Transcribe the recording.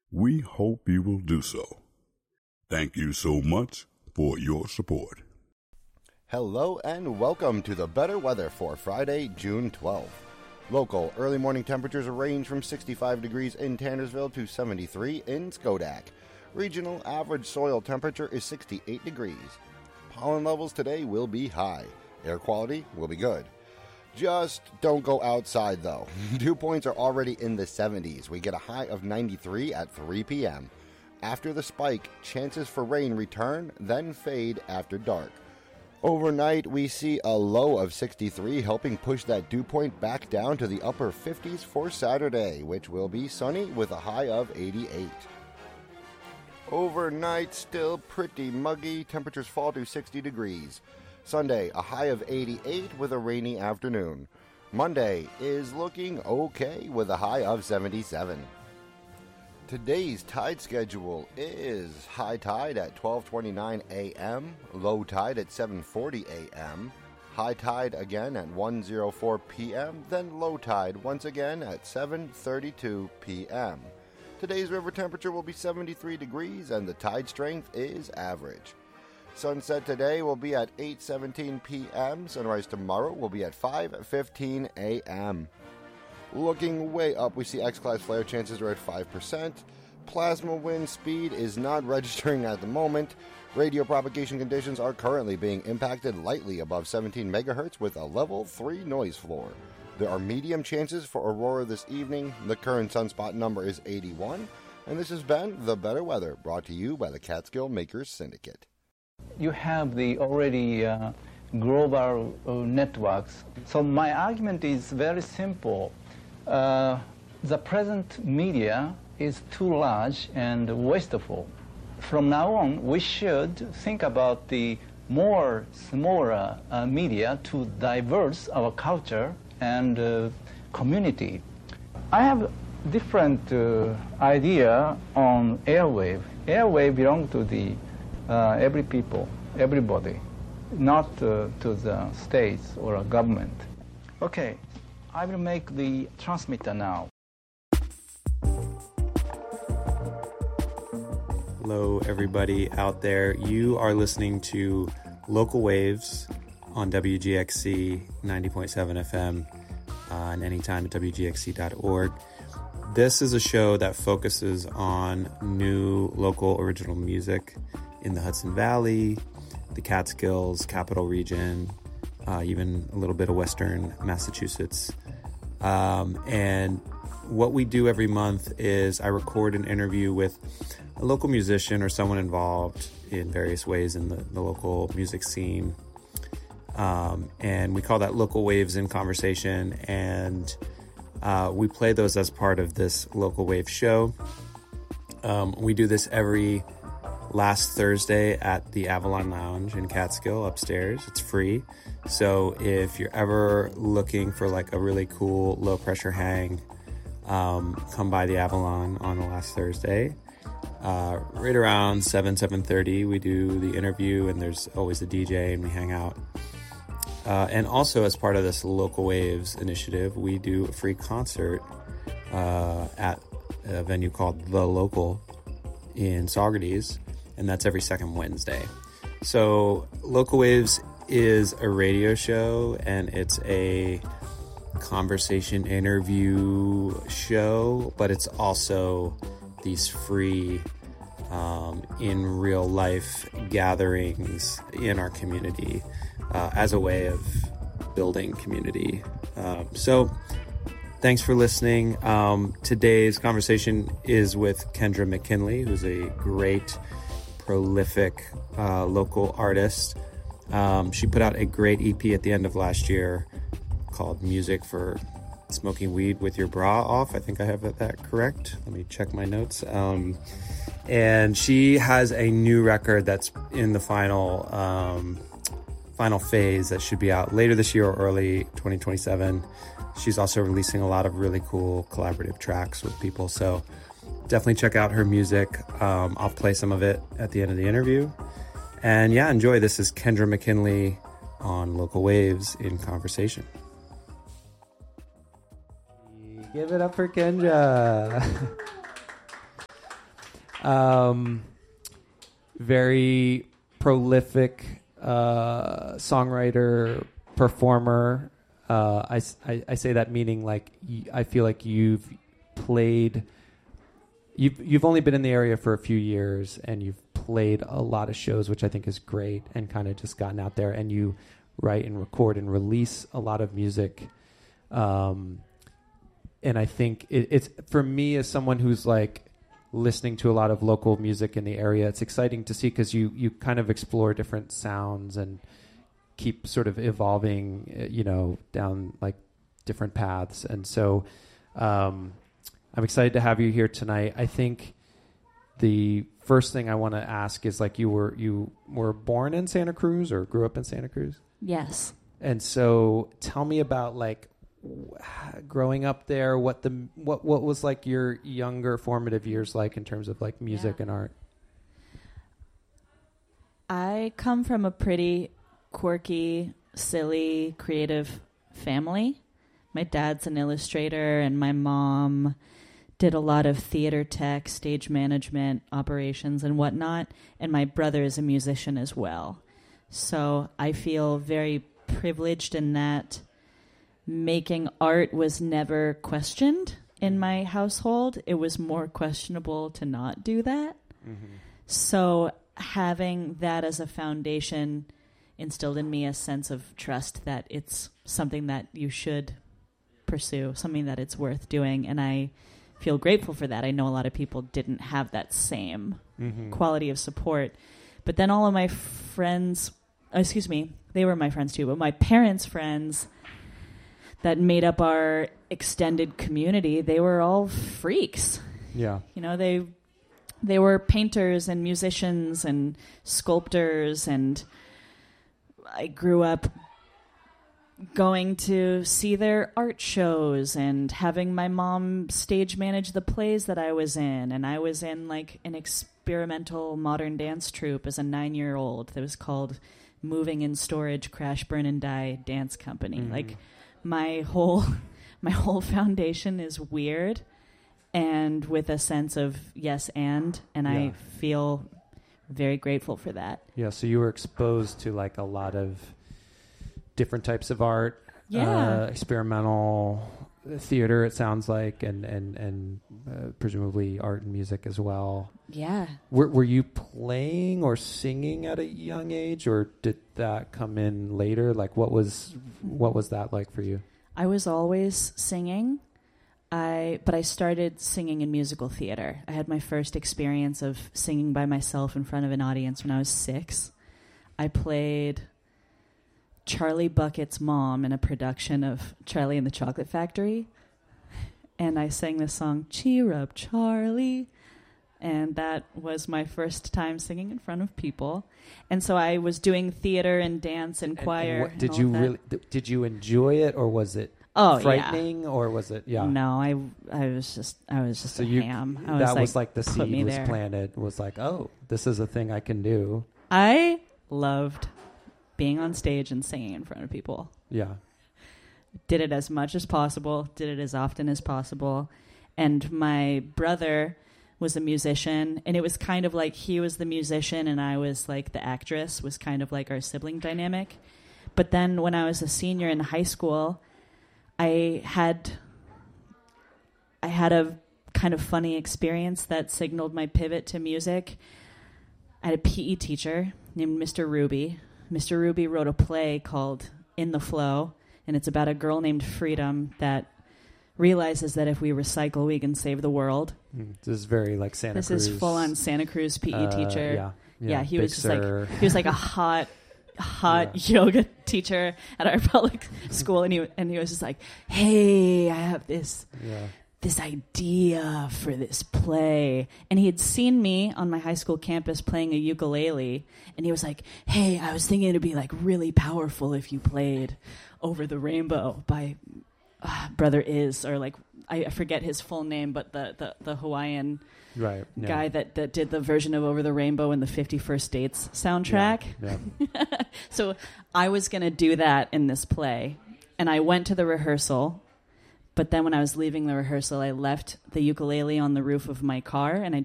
We hope you will do so. Thank you so much for your support. Hello and welcome to the better weather for Friday, June 12th. Local early morning temperatures range from 65 degrees in Tannersville to 73 in Schodack. Regional average soil temperature is 68 degrees. Pollen levels today will be high. Air quality will be good. Just don't go outside though. Dew points are already in the 70s. We get a high of 93 at 3 p.m. After the spike, chances for rain return, then fade after dark. Overnight, we see a low of 63, helping push that dew point back down to the upper 50s for Saturday, which will be sunny with a high of 88. Overnight, still pretty muggy. Temperatures fall to 60 degrees. Sunday, a high of 88 with a rainy afternoon. Monday is looking okay with a high of 77. Today's tide schedule is high tide at 12:29 a.m., low tide at 7:40 a.m., high tide again at 1:04 p.m., then low tide once again at 7:32 p.m. Today's river temperature will be 73 degrees and the tide strength is average. Sunset today will be at 8:17 p.m. Sunrise tomorrow will be at 5:15 a.m. Looking way up, we see X-class flare chances are at 5%. Plasma wind speed is not registering at the moment. Radio propagation conditions are currently being impacted lightly above 17 megahertz with a level 3 noise floor. There are medium chances for aurora this evening. The current sunspot number is 81. And this has been The Better Weather, brought to you by the Catskill Makers Syndicate. You have the already global networks. So my argument is very simple. The present media is too large and wasteful. From now on, we should think about the smaller media to diverse our culture and community. I have different idea on airwave. Airwave belongs to the every people, everybody, not to the states or a government. Okay, I will make the transmitter now. Hello, everybody out there. You are listening to Local Waves on WGXC 90.7 FM and anytime at WGXC.org. This is a show that focuses on new local original music in the Hudson Valley, the Catskills, Capital Region, even a little bit of Western Massachusetts. And what we do every month is I record an interview with a local musician or someone involved in various ways in the local music scene. And we call that Local Waves in Conversation. And we play those as part of this Local Wave show. We do this every last Thursday at the Avalon Lounge in Catskill upstairs. It's free. So if you're ever looking for like a really cool low pressure hang, come by the Avalon on the last Thursday. Right around 7:30 we do the interview and there's always a DJ and we hang out. And also as part of this Local Waves initiative, we do a free concert at a venue called The Local in Saugerties. And that's every second Wednesday. So Local Waves is a radio show and it's a conversation interview show, but it's also these free in real life gatherings in our community as a way of building community. So thanks for listening. Today's conversation is with Kendra McKinley, who's a great prolific local artist. She put out a great EP at the end of last year called Music for Smoking Weed with Your Bra Off. I think I have that correct. Let me check my notes. And she has a new record that's in the final phase that should be out later this year or early 2027. She's also releasing a lot of really cool collaborative tracks with people. So definitely check out her music. I'll play some of it at the end of the interview. And yeah, enjoy. This is Kendra McKinley on Local Waves in Conversation. Give it up for Kendra. Very prolific songwriter, performer. I say that meaning like I feel like you've only been in the area for a few years and you've played a lot of shows, which I think is great, and kind of just gotten out there, and you write and record and release a lot of music. And I think it's for me as someone who's like listening to a lot of local music in the area, it's exciting to see because you kind of explore different sounds and keep sort of evolving, down like different paths. And so I'm excited to have you here tonight. I think the first thing I want to ask is like you were born in Santa Cruz or grew up in Santa Cruz? Yes. And so tell me about like growing up there, what was like your younger formative years like in terms of like music and art? I come from a pretty quirky, silly, creative family. My dad's an illustrator and my mom did a lot of theater tech, stage management, operations and whatnot. And my brother is a musician as well. So I feel very privileged in that making art was never questioned in my household. It was more questionable to not do that. Mm-hmm. So having that as a foundation instilled in me a sense of trust that it's something that you should pursue, something that it's worth doing. And I feel grateful for that. I know a lot of people didn't have that same quality of support. But then all of my friends, they were my friends too, but my parents' friends that made up our extended community, they were all freaks. Yeah. They were painters and musicians and sculptors, and I grew up going to see their art shows and having my mom stage manage the plays that I was in. And I was in like an experimental modern dance troupe as a 9-year-old that was called Moving in Storage Crash Burn and Die Dance Company. Mm-hmm. Like my whole foundation is weird and with a sense of yes and I feel very grateful for that. Yeah, so you were exposed to like a lot of different types of art, experimental theater, it sounds like, and presumably art and music as well. Yeah. Were you playing or singing at a young age, or did that come in later? Like, what was that like for you? I was always singing, but I started singing in musical theater. I had my first experience of singing by myself in front of an audience when I was 6. I played Charlie Bucket's mom in a production of Charlie and the Chocolate Factory. And I sang this song, Cheer Up, Charlie. And that was my first time singing in front of people. And so I was doing theater and dance and choir. Did you enjoy it, or was it frightening, or was it, No, I was just so a ham. Was like the seed was planted, was like, oh, this is a thing I can do. I loved being on stage and singing in front of people. Yeah. Did it as much as possible, did it as often as possible. And my brother was a musician, and it was kind of like he was the musician and I was like the actress, was kind of like our sibling dynamic. But then when I was a senior in high school, I had a kind of funny experience that signaled my pivot to music. I had a PE teacher named Mr. Ruby. Mr. Ruby wrote a play called In the Flow, and it's about a girl named Freedom that realizes that if we recycle, we can save the world. This is very like Santa Cruz. This is full-on Santa Cruz PE teacher. Yeah, he was just like a hot yoga teacher at our public school, and he was just like, hey, I have this idea for this play. And he had seen me on my high school campus playing a ukulele, and he was like, hey, I was thinking it'd be like really powerful if you played Over the Rainbow by Brother Is, or like I forget his full name, but the Hawaiian guy that did the version of Over the Rainbow in the 50 First Dates soundtrack. Yeah. So I was going to do that in this play, and I went to the rehearsal. But then when I was leaving the rehearsal, I left the ukulele on the roof of my car, and I